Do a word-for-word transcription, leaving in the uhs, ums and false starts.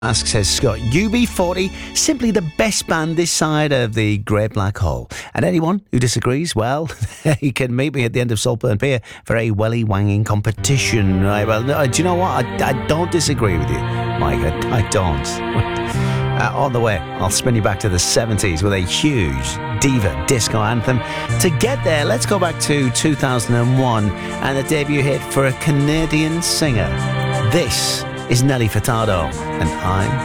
Ask, says Scott, U B forty, simply the best band this side of the Great Black Hole. And anyone who disagrees, well, he can meet me at the end of Saltburn Pier for a welly wanging competition. Right, well, no, do you know what? I, I don't disagree with you, Mike. I, I don't. Uh, on the way, I'll spin you back to the seventies with a huge diva disco anthem. To get there, let's go back to two thousand one and a debut hit for a Canadian singer. This is Nelly Furtado, and I'm